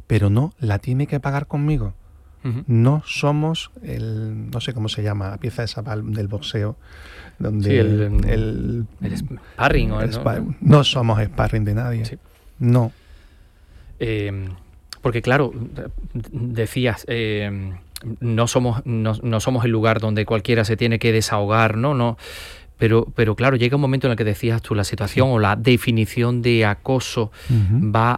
pero no la tiene que pagar conmigo. No somos no sé cómo se llama, la pieza esa del boxeo, donde sí, el sparring. No somos sparring de nadie. Sí. No. Porque claro, decías, no somos el lugar donde cualquiera se tiene que desahogar, ¿no? Pero claro, llega un momento en el que decías tú, la situación o la definición de acoso va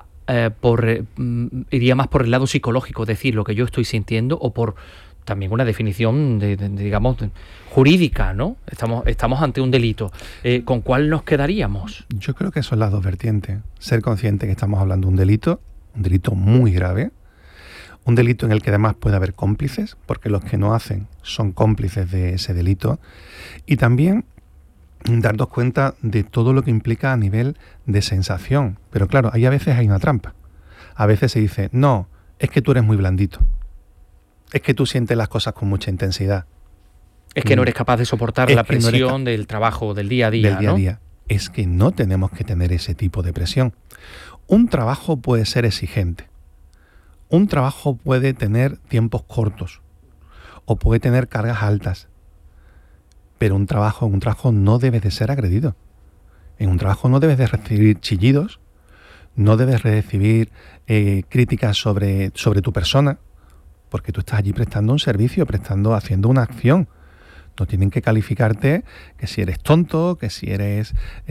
iría más por el lado psicológico, es decir, lo que yo estoy sintiendo, o por también una definición digamos, jurídica, ¿no? Estamos ante un delito. ¿Con cuál nos quedaríamos? Yo creo que son las dos vertientes. Ser consciente que estamos hablando de un delito muy grave, un delito en el que además puede haber cómplices, porque los que no hacen son cómplices de ese delito, y también darnos cuenta de todo lo que implica a nivel de sensación. Pero claro, ahí a veces hay una trampa. A veces se dice, no, es que tú eres muy blandito. Es que tú sientes las cosas con mucha intensidad. Es que no eres capaz de soportar la presión del trabajo, del día a día. Del día a día. Es que no tenemos que tener ese tipo de presión. Un trabajo puede ser exigente. Un trabajo puede tener tiempos cortos. O puede tener cargas altas. Pero en un trabajo no debes de ser agredido. En un trabajo no debes de recibir chillidos, no debes de recibir críticas sobre tu persona, porque tú estás allí prestando un servicio, haciendo una acción. No tienen que calificarte que si eres tonto, que si eres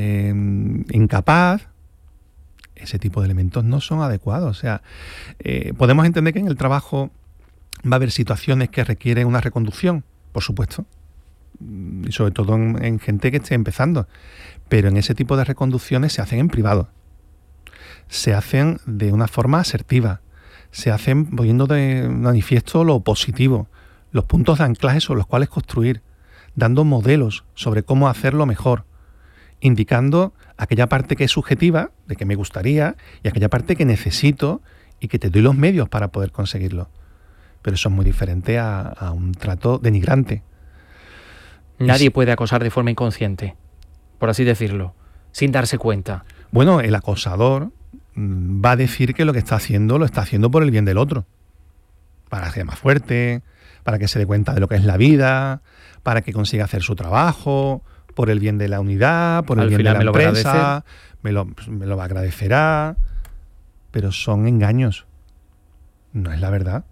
incapaz. Ese tipo de elementos no son adecuados. O sea, podemos entender que en el trabajo va a haber situaciones que requieren una reconducción, por supuesto, y sobre todo en gente que esté empezando, pero en ese tipo de reconducciones se hacen en privado, se hacen de una forma asertiva, se hacen poniendo de manifiesto lo positivo, los puntos de anclaje sobre los cuales construir, dando modelos sobre cómo hacerlo mejor, indicando aquella parte que es subjetiva, de que me gustaría, y aquella parte que necesito y que te doy los medios para poder conseguirlo. Pero eso es muy diferente a un trato denigrante. Nadie puede acosar de forma inconsciente, por así decirlo, sin darse cuenta. Bueno, el acosador va a decir que lo que está haciendo lo está haciendo por el bien del otro, para ser más fuerte, para que se dé cuenta de lo que es la vida, para que consiga hacer su trabajo, por el bien de la unidad, por el bien de la empresa, me lo agradecerá, pero son engaños. No es la verdad.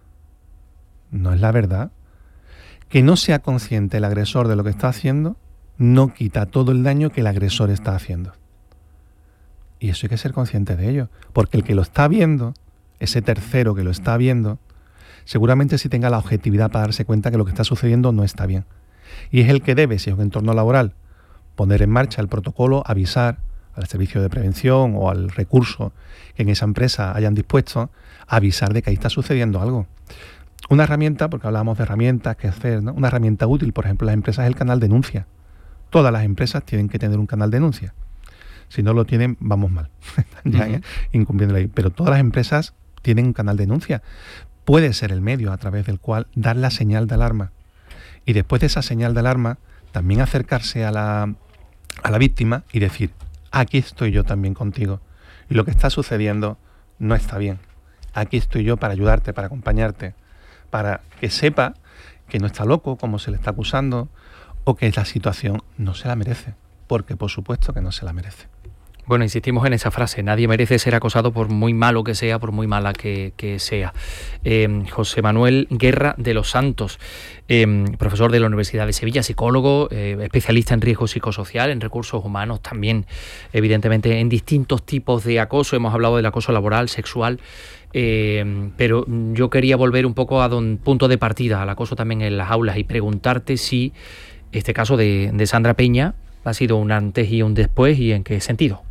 No es la verdad. Que no sea consciente el agresor de lo que está haciendo no quita todo el daño que el agresor está haciendo. Y eso hay que ser consciente de ello, porque el que lo está viendo, ese tercero que lo está viendo, seguramente sí tenga la objetividad para darse cuenta que lo que está sucediendo no está bien. Y es el que debe, si es un entorno laboral, poner en marcha el protocolo, avisar al servicio de prevención o al recurso que en esa empresa hayan dispuesto, avisar de que ahí está sucediendo algo. Una herramienta, porque hablábamos de herramientas que hacer, ¿no? Una herramienta útil, por ejemplo, en las empresas es el canal denuncia. Todas las empresas tienen que tener un canal denuncia. Si no lo tienen, vamos mal. Ya, incumpliendo la ley. Pero todas las empresas tienen un canal denuncia. Puede ser el medio a través del cual dar la señal de alarma. Y después de esa señal de alarma, también acercarse a la víctima y decir, aquí estoy yo también contigo. Y lo que está sucediendo no está bien. Aquí estoy yo para ayudarte, para acompañarte, para que sepa que no está loco, como se le está acusando, o que la situación no se la merece, porque por supuesto que no se la merece. Bueno, insistimos en esa frase, nadie merece ser acosado por muy malo que sea, por muy mala que sea. José Manuel Guerra de los Santos, profesor de la Universidad de Sevilla, psicólogo, especialista en riesgo psicosocial, en recursos humanos, también evidentemente en distintos tipos de acoso. Hemos hablado del acoso laboral, sexual, pero yo quería volver un poco a punto de partida, al acoso también en las aulas, y preguntarte si este caso de Sandra Peña ha sido un antes y un después, y en qué sentido.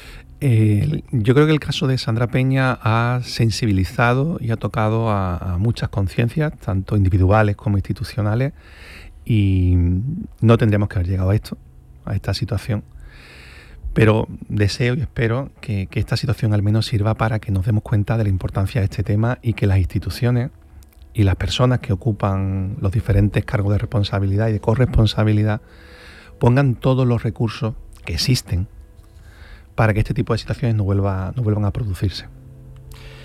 Yo creo que el caso de Sandra Peña ha sensibilizado y ha tocado a muchas conciencias, tanto individuales como institucionales, y no tendríamos que haber llegado a esta situación. Pero deseo y espero que esta situación al menos sirva para que nos demos cuenta de la importancia de este tema y que las instituciones y las personas que ocupan los diferentes cargos de responsabilidad y de corresponsabilidad pongan todos los recursos que existen para que este tipo de situaciones no vuelvan a producirse.